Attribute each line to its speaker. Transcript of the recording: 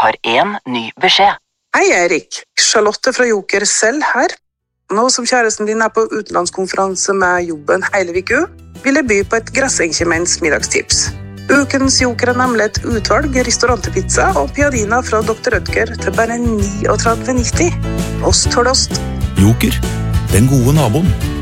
Speaker 1: har en ny beskjed.
Speaker 2: Hei Erik, Charlotte fra Joker selv her. Nå som kjæresten din på utenlandskonferanse med jobben hele uka, vil jeg by på et Grassenkjemens middagstips. Ukens Joker nemlig et utvalg restaurantpizza og piadina fra Dr. Rødger til bare 39,90. Ost for ost.
Speaker 3: Joker, den gode naboen.